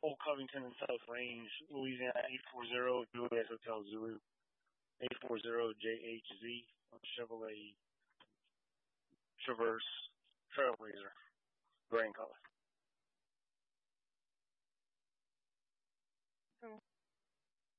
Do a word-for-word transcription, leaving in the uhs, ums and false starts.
Old Covington and South Range, Louisiana eight four zero, Juliet Hotel Zulu, eight four zero J H Z, Chevrolet Traverse Trailblazer, gray in color.